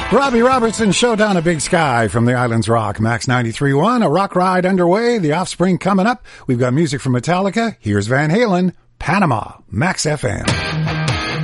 Robbie Robertson, Showdown at Big Sky from the Islands Rock. Max 93.1, a rock ride underway. The Offspring coming up. We've got music from Metallica. Here's Van Halen, Panama, Max FM.